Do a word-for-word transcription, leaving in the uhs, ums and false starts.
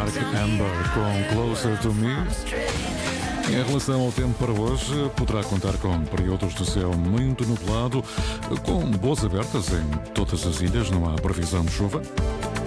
Like Amber com Closer to Me. Em relação ao tempo para hoje, poderá contar com períodos de céu muito nublado, com boas abertas em todas as ilhas, não há previsão de chuva.